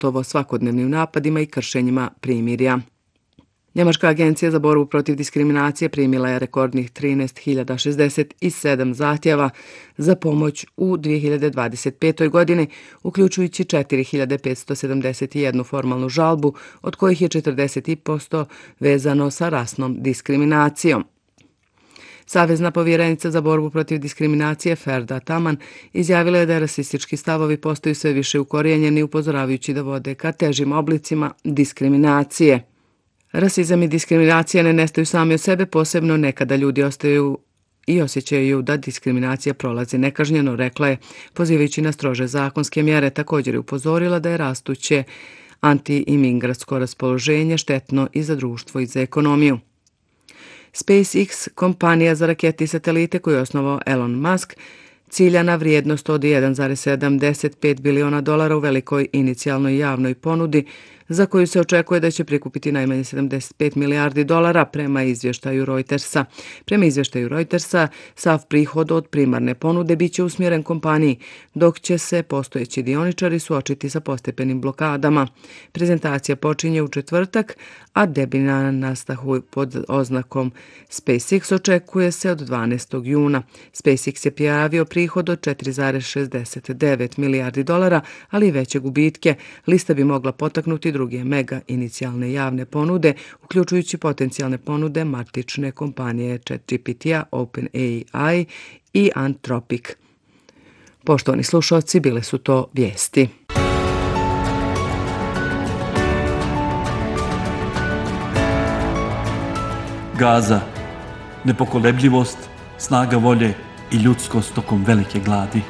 gotovo svakodnevnim napadima i kršenjima primirja. Njemačka agencija za borbu protiv diskriminacije primila je rekordnih 13.067 zahtjeva za pomoć u 2025. godini, uključujući 4.571 formalnu žalbu, od kojih je 40% vezano sa rasnom diskriminacijom. Savezna povjerenica za borbu protiv diskriminacije Ferda Taman izjavila je da rasistički stavovi postaju sve više ukorijenjeni, upozoravajući da vode ka težim oblicima diskriminacije. Rasizam i diskriminacija ne nestaju sami od sebe, posebno nekada ljudi ostaju i osjećaju da diskriminacija prolazi nekažnjeno, rekla je, pozivajući na strože zakonske mjere. Također je upozorila da je rastuće anti-imigratsko raspoloženje štetno i za društvo i za ekonomiju. SpaceX, kompanija za rakete i satelite koju je osnovao Elon Musk, cilja na vrijednost od 1,75 biliona dolara u velikoj inicijalnoj javnoj ponudi, za koju se očekuje da će prikupiti najmanje 75 milijardi dolara prema izvještaju Reutersa. Prema izvještaju Reutersa, sav prihod od primarne ponude bit će usmjeren kompaniji, dok će se postojeći dioničari suočiti sa postepenim blokadama. Prezentacija počinje u četvrtak, a debina nastahu pod oznakom SpaceX očekuje se od 12. juna. SpaceX je prijavio prihod od 4,69 milijardi dolara, ali i veće gubitke. Lista bi mogla potaknuti druge mega inicijalne javne ponude, uključujući potencijalne ponude matične kompanije ChatGPT-a, OpenAI i Anthropic. Poštovani slušalci, bile su to vijesti. Gaza, nepokolebljivost, snaga volje i ljudskost tokom velike gladi.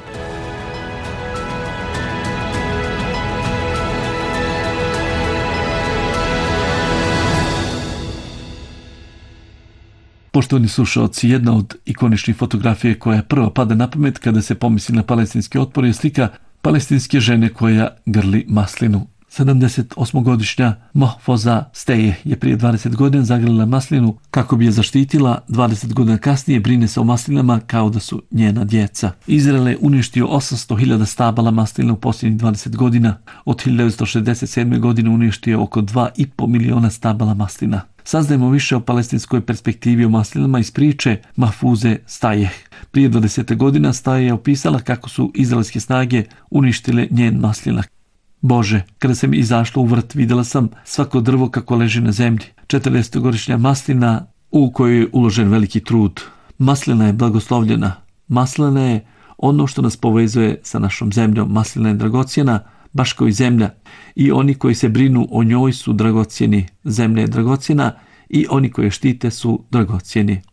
Poštovani slušalci, jedna od ikoničnih fotografije koja prva pada na pamet kada se pomisli na palestinski otpor je slika palestinske žene koja grli maslinu. 78-godišnja Mahfoza Steje je prije 20 godina zagrlila maslinu kako bi je zaštitila. 20 godina kasnije brine se o maslinama kao da su njena djeca. Izrael je uništio 800.000 stabala maslina u posljednjih 20 godina. Od 1967. godine uništio je oko 2,5 miliona stabala maslina. Saznajemo više o palestinskoj perspektivi o maslinama iz priče Mahfuze Stajeh. Prije 20 godina Stajeh je opisala kako su izraelske snage uništile njen maslina. Bože, kada sam izašla u vrt, vidjela sam svako drvo kako leži na zemlji. 40-godišnja maslina u kojoj je uložen veliki trud. Maslina je blagoslovljena. Maslina je ono što nas povezuje sa našom zemljom. Maslina je dragocjena, baš kao i zemlja. I oni koji se brinu o njoj su dragocjeni. Zemlja je dragocjena i oni koji je štite su dragocjeni.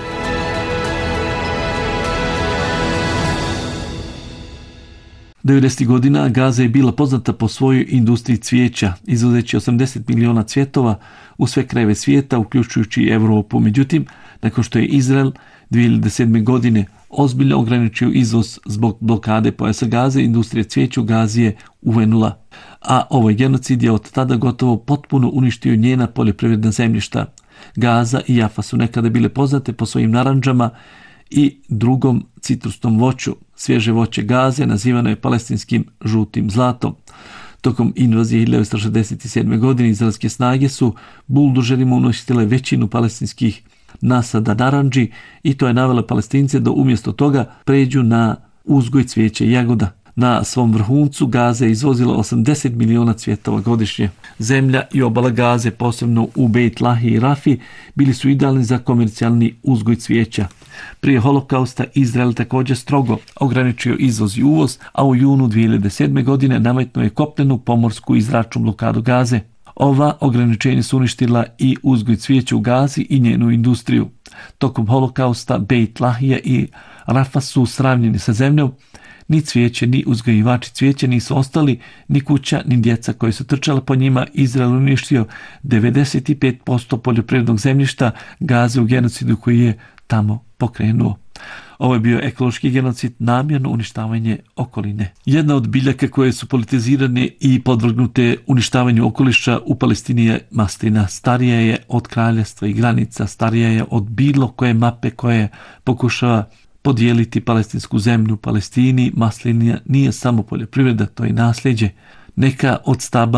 '90. godina Gaza je bila poznata po svojoj industriji cvijeća, izvozeći 80 miliona cvjetova u sve krajeve svijeta, uključujući i Europu. Međutim, nakon što je Izrael 2007. godine ozbiljno ograničio izvoz zbog blokade pojasa Gaze, industrija cvijeća u Gazi je uvenula. A ovaj genocid je od tada gotovo potpuno uništio njena poljoprivredna zemljišta. Gaza i Jafa su nekada bile poznate po svojim narandžama i drugom citrusnom voću. Svježe voće Gaze nazivano je palestinskim žutim zlatom. Tokom invazije 1967. godine izraelske snage su buldožerima uništile većinu palestinskih nasada narandži i to je navelo Palestince da umjesto toga pređu na uzgoj cvijeća i jagoda. Na svom vrhuncu Gaza je izvozila 80 miliona cvjetova godišnje. Zemlja i obala Gaze, posebno u Beit Lahi i Rafi, bili su idealni za komercijalni uzgoj cvijeća. Prije holokausta Izrael također strogo ograničio izvoz i uvoz, a u junu 2007. godine nametnuo je kopnenu, pomorsku i zračnu blokadu Gaze. Ova ograničenja su uništila i uzgoj cvijeća u Gazi i njenu industriju. Tokom holokausta Beit Lahija i Rafa su sravnjeni sa zemljom. Ni cvijeće, ni uzgajivači cvijeća nisu ostali, ni kuća, ni djeca koji su trčala po njima. Izrael uništio 95% poljoprivrednog zemljišta Gaze u genocidu koji je tamo pokrenuo. Ovo je bio ekološki genocid, namjerno uništavanje okoline. Jedna od biljaka koje su politizirane i podvrgnute uništavanju okoliša u Palestini je maslina. Starija je od kraljevstva i granica, starija je od bilo koje mape koje pokušava podijeliti palestinsku zemlju. Palestini maslina nije samo poljoprivreda, to je nasljeđe. Neka od stabala